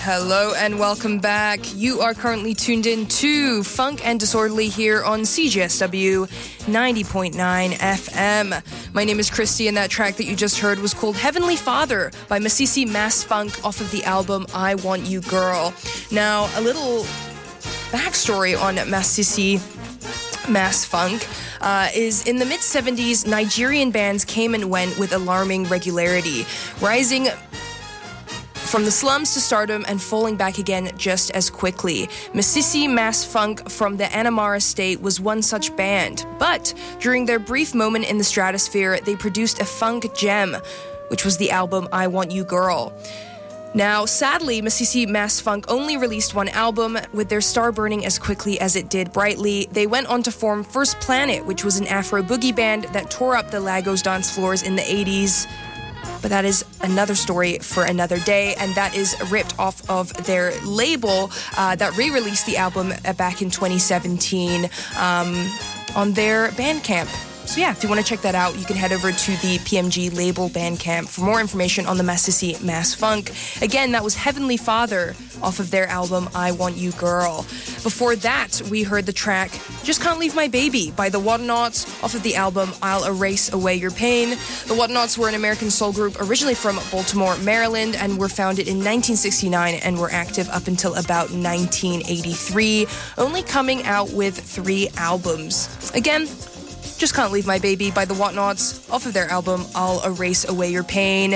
Hello and welcome back. You are currently tuned in to Funk and Disorderly here on CJSW 90.9 FM. My name is Christy, and that track that you just heard was called Heavenly Father by Masisi Mass Funk off of the album I Want You Girl. Now, a little backstory on Masisi Mass Funk is in the mid-70s, Nigerian bands came and went with alarming regularity, rising from the slums to stardom and falling back again just as quickly. Masisi Mass Funk from the Anambra state was one such band, but during their brief moment in the stratosphere, they produced a funk gem, which was the album I Want You Girl. Now, sadly, Masisi Mass Funk only released one album, with their star burning as quickly as it did brightly. They went on to form First Planet, which was an Afro boogie band that tore up the Lagos dance floors in the 80s. But that is another story for another day, and that is ripped off of their label that re-released the album back in 2017 on their Bandcamp. So yeah, if you want to check that out, you can head over to the PMG label Bandcamp for more information on the Masisi Mass Funk. Again, that was Heavenly Father off of their album I Want You Girl. Before that, we heard the track Just Can't Leave My Baby by the Whatnauts off of the album I'll Erase Away Your Pain. The Whatnauts were an American soul group originally from Baltimore, Maryland, and were founded in 1969 and were active up until about 1983, only coming out with 3 albums. Again, Just Can't Leave My Baby by the Whatnauts off of their album I'll Erase Away Your Pain.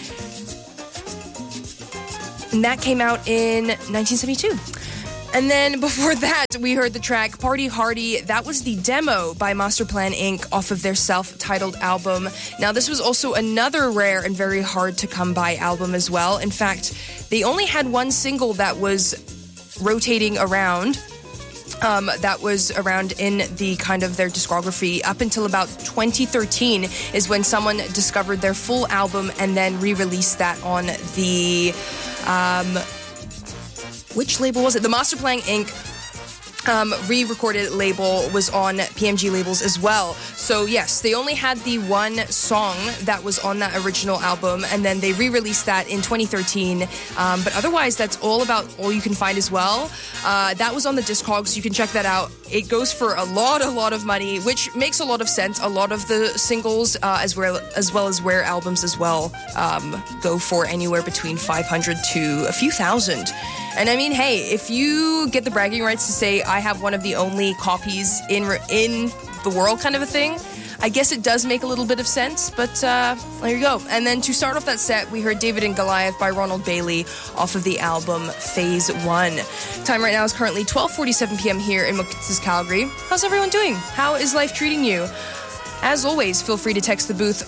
And that came out in 1972. And then before that, we heard the track Party Hardy. That was the demo by Masterplan Inc. off of their self-titled album. Now, this was also another rare and very hard to come by album as well. In fact, they only had one single that was rotating around. That was around in the kind of their discography up until about 2013 is when someone discovered their full album and then re-released that on the, which label was it? The Masterplan Inc. Re-recorded label was on PMG labels as well. So yes, they only had the one song that was on that original album, and then they re-released that in 2013. But otherwise, that's all you can find as well. That was on the Discogs, so you can check that out. It goes for a lot of money, which makes a lot of sense. A lot of the singles, as well as rare albums as well, go for anywhere between 500 to a few thousand. And I mean, hey, if you get the bragging rights to say I have one of the only copies in the world kind of a thing, I guess it does make a little bit of sense, but there you go. And then to start off that set, we heard David and Goliath by Ronald Bailey off of the album Phase 1. Time right now is currently 12:47 p.m. here in Muktis, Calgary. How's everyone doing? How is life treating you? As always, feel free to text the booth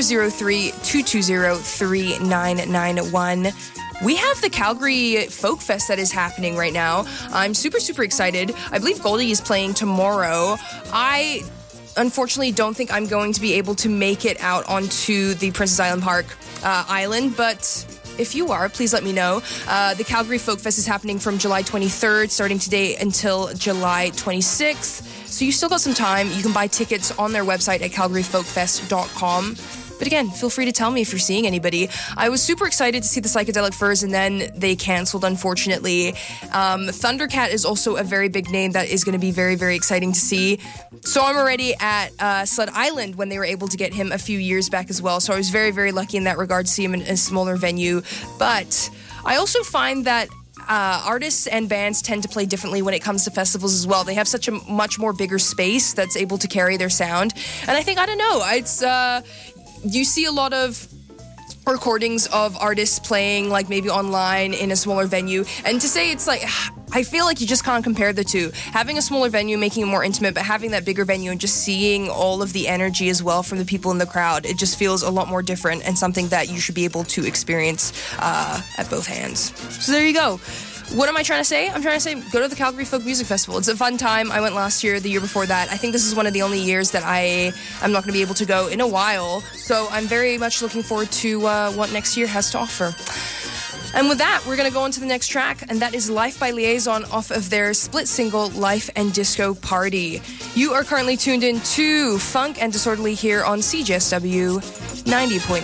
403-220-3991. We have the Calgary Folk Fest that is happening right now. I'm super excited. I believe Goldie is playing tomorrow. I unfortunately don't think I'm going to be able to make it out onto the Princess Island Park island, but if you are, please let me know. The Calgary Folk Fest is happening from July 23rd, starting today until July 26th. So you still got some time. You can buy tickets on their website at calgaryfolkfest.com. But again, feel free to tell me if you're seeing anybody. I was super excited to see the Psychedelic Furs, and then they canceled, unfortunately. Thundercat is also a very big name that is going to be very exciting to see. Saw him already at Sled Island when they were able to get him a few years back as well. So I was very lucky in that regard to see him in a smaller venue. But I also find that artists and bands tend to play differently when it comes to festivals as well. They have such a much more bigger space that's able to carry their sound. And I think, I don't know, it's... you see a lot of recordings of artists playing like maybe online in a smaller venue, and to say it's like, I feel like you just can't compare the two. Having a smaller venue, making it more intimate, but having that bigger venue and just seeing all of the energy as well from the people in the crowd, it just feels a lot more different and something that you should be able to experience at both hands. So there you go. What am I trying to say? I'm trying to say go to the Calgary Folk Music Festival. It's a fun time. I went last year, the year before that. I think this is one of the only years that I'm not going to be able to go in a while. So I'm very much looking forward to what next year has to offer. And with that, we're going to go on to the next track, and that is Life by Liaison off of their split single, Life and Disco Party. You are currently tuned in to Funk and Disorderly here on CJSW 90.9